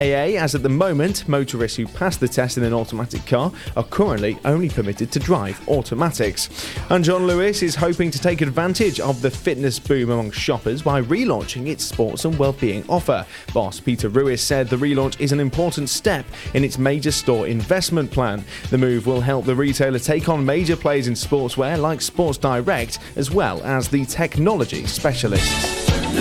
As at the moment, motorists who pass the test in an automatic car are currently only permitted to drive automatics. And John Lewis is hoping to take advantage of the fitness boom among shoppers by relaunching its sports and well-being offer. Boss Peter Ruiz said the relaunch is an important step in its major store investment plan. The move will help the retailer take on major players in sportswear like Sports Direct, as well as the technology specialists.